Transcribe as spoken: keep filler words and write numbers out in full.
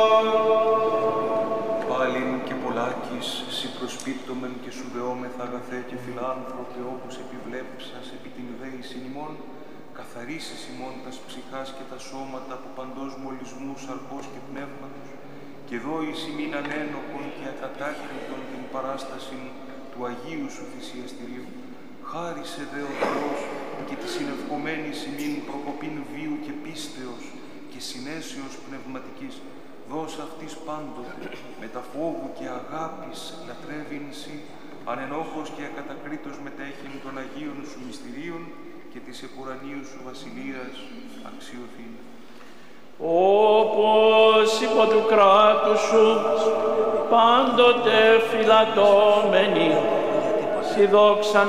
Πάλιν και πολλάκις σοι προσπίπτομεν και σου δεόμεθα αγαθέ και φιλάνθρωπε, όπως επιβλέψας επί την δέησιν ημών, καθαρίσεις ημών τας ψυχάς και τα σώματα από παντός μολυσμού σαρκός και πνεύματος, και δώης ημίν ανένοχον και ακατάκριτον την παράσταση του Αγίου σου θυσιαστηρίου. Χάρισε δε ο Θεός και τη συνευχομένη ημίν προκοπήν βίου και πίστεως και συνέσεως πνευματικής. Δώσ' αυτής πάντοτε με τα φόβου και αγάπης λατρεύειν σοι, ανενόχος και ακατακρίτως μετέχειν των Αγίων σου μυστηρίων και της επουρανίου σου βασιλείας αξιωθήν. Όπως υπό του κράτους σου πάντοτε φυλατώμενοι, σοι δόξαν